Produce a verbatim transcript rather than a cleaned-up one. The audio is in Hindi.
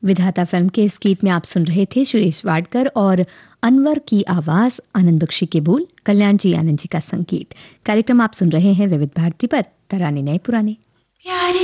विधाता फिल्म के इस गीत में आप सुन रहे थे सुरेश वाडकर और अनवर की आवाज, आनंद बख्शी के बोल, कल्याण जी आनंद जी का संगीत। कार्यक्रम आप सुन रहे हैं विविध भारती पर, तराने नए पुराने।